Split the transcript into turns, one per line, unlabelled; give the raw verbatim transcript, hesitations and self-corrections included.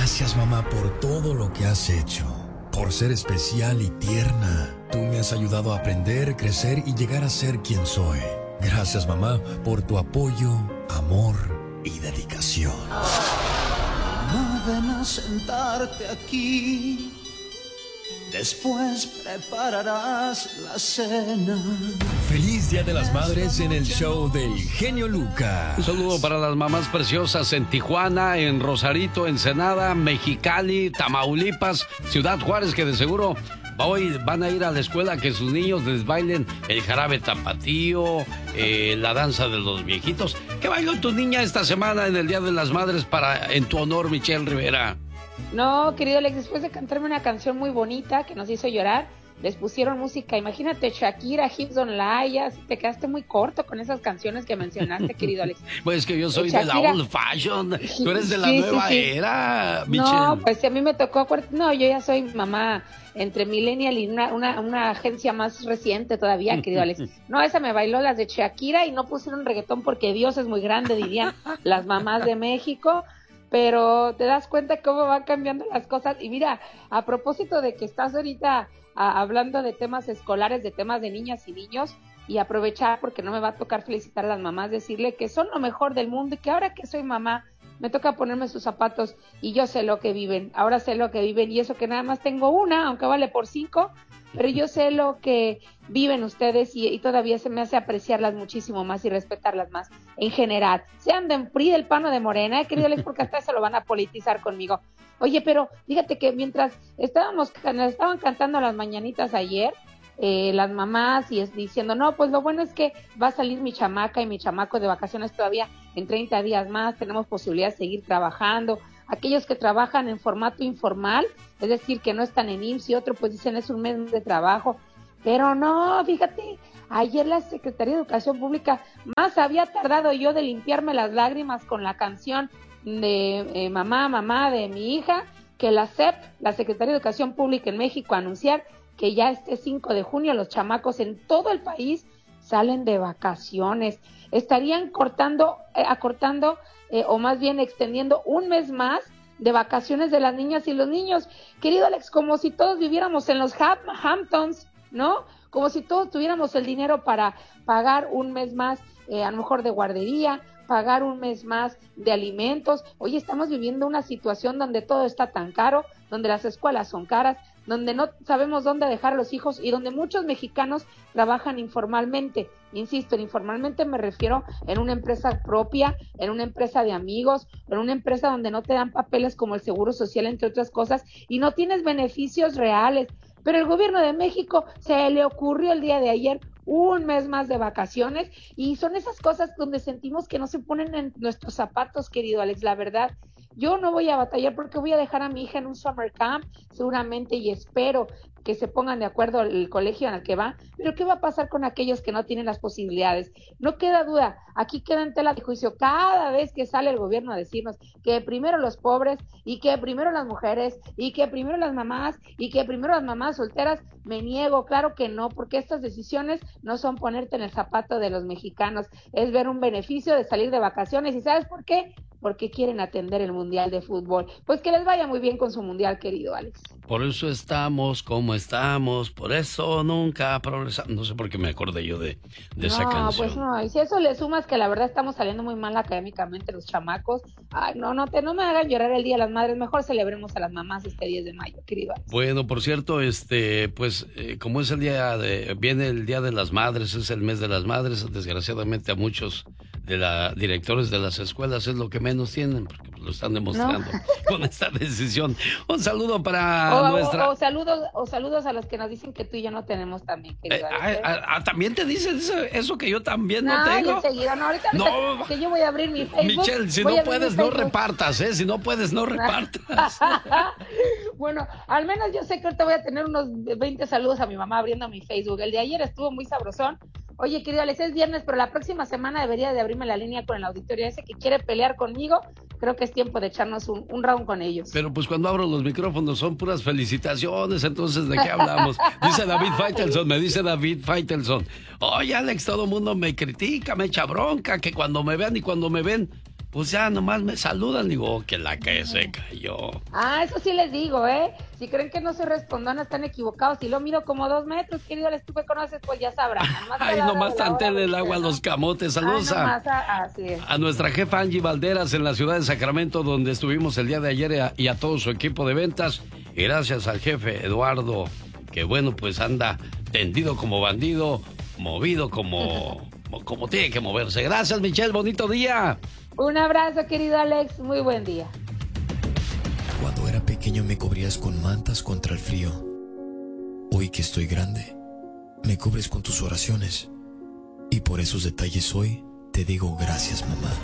Gracias, mamá, por todo lo que has hecho. Por ser especial y tierna. Tú me has ayudado a aprender, crecer y llegar a ser quien soy. Gracias, mamá, por tu apoyo, amor y dedicación.
Mamá, ven a sentarte aquí. Después prepararás la cena.
Feliz Día de las Madres en el show del genio Lucas.
Un saludo para las mamás preciosas en Tijuana, en Rosarito, Ensenada, Mexicali, Tamaulipas, Ciudad Juárez, que de seguro hoy van a ir a la escuela que sus niños les bailen el jarabe tapatío, eh, la danza de los viejitos. ¿Qué bailó tu niña esta semana en el Día de las Madres para en tu honor, Michelle Rivera?
No, querido Alex, después de cantarme una canción muy bonita que nos hizo llorar, les pusieron música. Imagínate, Shakira, Hips Don't Lie, te quedaste muy corto con esas canciones que mencionaste, querido Alex.
Pues es que yo soy
Shakira,
de la old fashion, tú eres de la
sí,
nueva
sí, sí.
era, Michelle.
No, pues si a mí me tocó, no, yo ya soy mamá entre millennial y una, una, una agencia más reciente todavía, querido Alex. No, esa me bailó las de Shakira y no pusieron reggaetón porque Dios es muy grande, dirían las mamás de México. Pero te das cuenta cómo van cambiando las cosas. Y mira, a propósito de que estás ahorita a, hablando de temas escolares, de temas de niñas y niños, y aprovechar, porque no me va a tocar felicitar a las mamás, decirle que son lo mejor del mundo y que ahora que soy mamá, me toca ponerme sus zapatos y yo sé lo que viven. Ahora sé lo que viven y eso que nada más tengo una, aunque vale por cinco, pero yo sé lo que viven ustedes y, y todavía se me hace apreciarlas muchísimo más y respetarlas más en general. Sean de P R I, del P A N o de Morena, ¿eh, querido Alex? Porque hasta se lo van a politizar conmigo. Oye, pero fíjate que mientras estábamos estaban cantando las mañanitas ayer, eh, las mamás y es, diciendo, no, pues lo bueno es que va a salir mi chamaca y mi chamaco de vacaciones todavía en treinta días más, tenemos posibilidad de seguir trabajando. Aquellos que trabajan en formato informal, es decir, que no están en I M S S y otro, pues dicen es un mes de trabajo. Pero no, fíjate, ayer la Secretaría de Educación Pública, más había tardado yo de limpiarme las lágrimas con la canción de eh, Mamá, Mamá de mi hija, que la S E P, la Secretaría de Educación Pública en México, anunciar que ya este cinco de junio los chamacos en todo el país salen de vacaciones. Estarían cortando, eh, acortando eh, o más bien extendiendo un mes más de vacaciones de las niñas y los niños. Querido Alex, como si todos viviéramos en los Ham- Hamptons, ¿no? Como si todos tuviéramos el dinero para pagar un mes más, eh, a lo mejor de guardería, pagar un mes más de alimentos. Hoy estamos viviendo una situación donde todo está tan caro, donde las escuelas son caras, donde no sabemos dónde dejar a los hijos y donde muchos mexicanos trabajan informalmente. Insisto, en informalmente me refiero en una empresa propia, en una empresa de amigos, en una empresa donde no te dan papeles como el Seguro Social, entre otras cosas, y no tienes beneficios reales. Pero el gobierno de México se le ocurrió el día de ayer un mes más de vacaciones y son esas cosas donde sentimos que no se ponen en nuestros zapatos, querido Alex, la verdad. Yo no voy a batallar porque voy a dejar a mi hija en un summer camp seguramente y espero que se pongan de acuerdo el colegio en el que va, pero ¿qué va a pasar con aquellos que no tienen las posibilidades? No queda duda, aquí queda en tela de juicio cada vez que sale el gobierno a decirnos que primero los pobres y que primero las mujeres y que primero las mamás y que primero las mamás solteras. Me niego, claro que no, porque estas decisiones no son ponerte en el zapato de los mexicanos, es ver un beneficio de salir de vacaciones. ¿Y sabes por qué? Porque quieren atender el Mundial de Fútbol. Pues que les vaya muy bien con su Mundial, querido Alex.
Por eso estamos como estamos, por eso nunca progresamos. No sé por qué me acordé yo de, de esa
no,
canción.
No, pues no, y si eso le sumas que la verdad estamos saliendo muy mal académicamente los chamacos, ay, no, no, te, no me hagan llorar el Día de las Madres, mejor celebremos a las mamás este diez de mayo, querido Alex.
Bueno, por cierto, este, pues, eh, como es el día de, viene el Día de las Madres, es el mes de las madres, desgraciadamente a muchos de la directores de las escuelas es lo que menos tienen, porque lo están demostrando no. con esta decisión. Un saludo para
o,
nuestra...
O, o, saludos, o saludos a los que nos dicen que tú y yo no tenemos también, querido.
Eh, a, a, a, ¿También te dicen eso, eso que yo también no,
no
tengo?
Enseguida, no, ahorita,
no,
ahorita que yo voy a abrir mi Facebook.
Michelle, si no puedes, no repartas, ¿eh? Si no puedes, no repartas.
Bueno, al menos yo sé que ahorita voy a tener unos veinte saludos a mi mamá abriendo mi Facebook. El de ayer estuvo muy sabrosón. Oye, querido Alex, es viernes, pero la próxima semana debería de abrirme la línea con el auditorio ese que quiere pelear conmigo. Creo que es tiempo de echarnos un, un round con ellos.
Pero pues cuando abro los micrófonos son puras felicitaciones, entonces ¿de qué hablamos? Dice David Faitelson, me dice David Faitelson. Oye, Alex, todo el mundo me critica, me echa bronca, que cuando me vean y cuando me ven... pues ya nomás me saludan. Digo, oh, que la que se cayó.
Ah, eso sí les digo, ¿eh? Si creen que no soy respondona, están equivocados. Si lo mido como dos metros, querido Alex, tú me conoces, pues ya sabrán.
Ay, nomás tantéle el agua a los camotes. Saludos
ah,
a,
a, así es.
a nuestra jefa Angie Valderas en la ciudad de Sacramento, donde estuvimos el día de ayer, y a, y a todo su equipo de ventas. Y gracias al jefe Eduardo, que bueno, pues anda tendido como bandido, movido como, como tiene que moverse. Gracias, Michelle, bonito día.
Un abrazo, querido Alex, muy buen día.
Cuando era pequeño me cubrías con mantas contra el frío. Hoy que estoy grande, me cubres con tus oraciones. Y por esos detalles hoy te digo gracias, mamá.